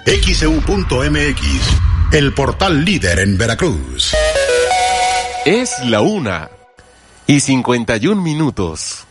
XEU.mx, el portal líder en Veracruz. Es la 1:51.